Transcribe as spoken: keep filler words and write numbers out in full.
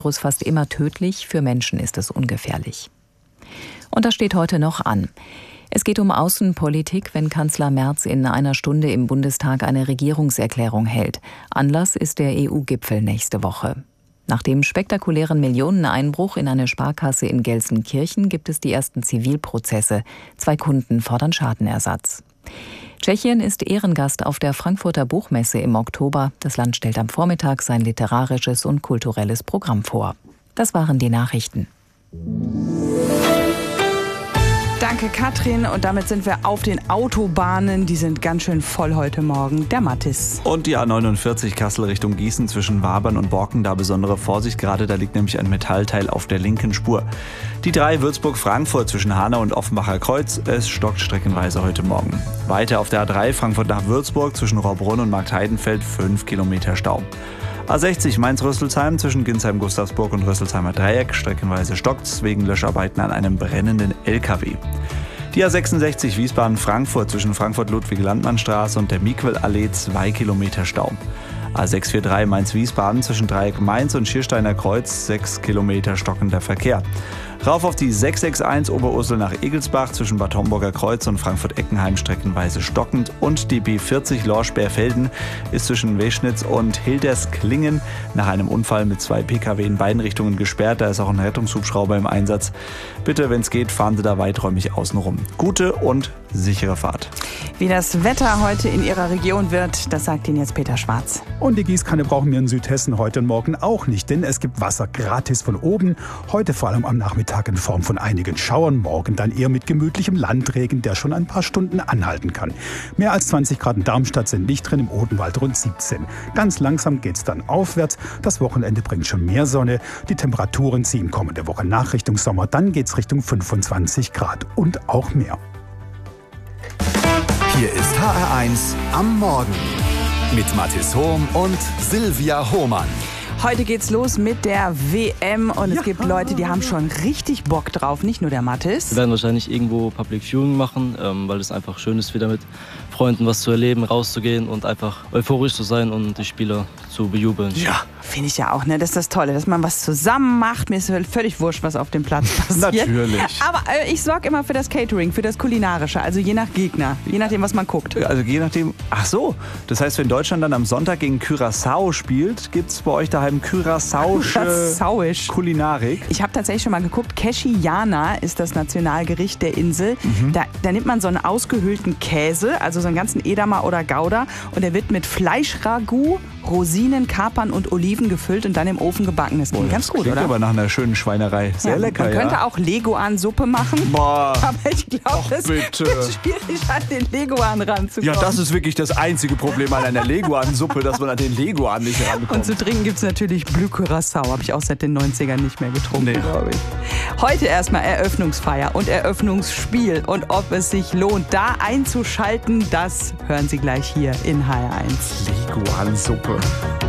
fast immer tödlich, für Menschen ist es ungefährlich. Und das steht heute noch an. Es geht um Außenpolitik, wenn Kanzler Merz in einer Stunde im Bundestag eine Regierungserklärung hält. Anlass ist der E U-Gipfel nächste Woche. Nach dem spektakulären Millioneneinbruch in eine Sparkasse in Gelsenkirchen gibt es die ersten Zivilprozesse. Zwei Kunden fordern Schadenersatz. Tschechien ist Ehrengast auf der Frankfurter Buchmesse im Oktober. Das Land stellt am Vormittag sein literarisches und kulturelles Programm vor. Das waren die Nachrichten. Danke, Katrin. Und damit sind wir auf den Autobahnen. Die sind ganz schön voll heute Morgen. Der Mattis. Und die A neunundvierzig Kassel Richtung Gießen zwischen Wabern und Borken. Da besondere Vorsicht gerade. Da liegt nämlich ein Metallteil auf der linken Spur. Die drei Würzburg-Frankfurt zwischen Hanau und Offenbacher Kreuz. Es stockt streckenweise heute Morgen. Weiter auf der A drei Frankfurt nach Würzburg zwischen Rohrbrunn und Marktheidenfeld. fünf Kilometer Stau. A sechzig Mainz-Rüsselsheim zwischen Ginsheim-Gustavsburg und Rüsselsheimer Dreieck. Streckenweise stockt's wegen Löscharbeiten an einem brennenden L K W. Die A sechsundsechzig Wiesbaden-Frankfurt zwischen Frankfurt-Ludwig-Landmann-Straße und der Miquel-Allee zwei Kilometer Stau. A sechshundertdreiundvierzig Mainz-Wiesbaden zwischen Dreieck Mainz und Schiersteiner Kreuz sechs Kilometer stockender Verkehr. Rauf auf die sechshundereinundsiebzig Oberursel nach Egelsbach zwischen Bad Homburger Kreuz und Frankfurt-Eckenheim streckenweise stockend. Und die B vierzig Lorsch-Berfelden ist zwischen Weschnitz und Hildersklingen nach einem Unfall mit zwei P K W in beiden Richtungen gesperrt. Da ist auch ein Rettungshubschrauber im Einsatz. Bitte, wenn es geht, fahren Sie da weiträumig außen rum. Gute und sichere Fahrt. Wie das Wetter heute in Ihrer Region wird, das sagt Ihnen jetzt Peter Schwarz. Und die Gießkanne brauchen wir in Südhessen heute und morgen auch nicht, denn es gibt Wasser gratis von oben. Heute vor allem am Nachmittag in Form von einigen Schauern, morgen dann eher mit gemütlichem Landregen, der schon ein paar Stunden anhalten kann. Mehr als zwanzig Grad in Darmstadt sind nicht drin, im Odenwald rund siebzehn. Ganz langsam geht's dann aufwärts. Das Wochenende bringt schon mehr Sonne. Die Temperaturen ziehen kommende Woche nach Richtung Sommer. Dann geht's Richtung fünfundzwanzig Grad und auch mehr. Hier ist H R eins am Morgen mit Mathis Hohm und Silvia Hohmann. Heute geht's los mit der W M und es ja. gibt Leute, die haben schon richtig Bock drauf, nicht nur der Mattis. Wir werden wahrscheinlich irgendwo Public Viewing machen, ähm, weil es einfach schön ist, wieder mit Freunden was zu erleben, rauszugehen und einfach euphorisch zu sein und die Spieler zu bejubeln. Ja, finde ich ja auch, ne? Das ist das Tolle, dass man was zusammen macht. Mir ist völlig wurscht, was auf dem Platz passiert. Natürlich. Aber äh, ich sorge immer für das Catering, für das Kulinarische, also je nach Gegner, je nachdem, was man guckt. Also je nachdem, ach so, das heißt, wenn Deutschland dann am Sonntag gegen Curaçao spielt, gibt es bei euch daheim Curaçaoische Kulinarik? Ich habe tatsächlich schon mal geguckt, Keshiana ist das Nationalgericht der Insel. Mhm. Da, da nimmt man so einen ausgehöhlten Käse, also so einen ganzen Edamer oder Gouda, und der wird mit Fleischragout, Rosinen, Kapern und Oliven gefüllt und dann im Ofen gebacken. Das klingt oh, ganz das gut, klingt oder? aber nach einer schönen Schweinerei. Sehr ja, lecker, man ja. Man könnte auch Leguan-Suppe machen. Boah. Aber ich glaube, das bitte. ist schwierig, an den Leguan ranzukommen. Ja, das ist wirklich das einzige Problem an einer Leguan-Suppe, dass man an den Leguan nicht rankommt. Und zu trinken gibt es natürlich Bleu Curaçao. Habe ich auch seit den neunzigern nicht mehr getrunken, nee. glaube ich. Heute erstmal Eröffnungsfeier und Eröffnungsspiel. Und ob es sich lohnt, da einzuschalten, das hören Sie gleich hier in H R eins. Leguan-Suppe.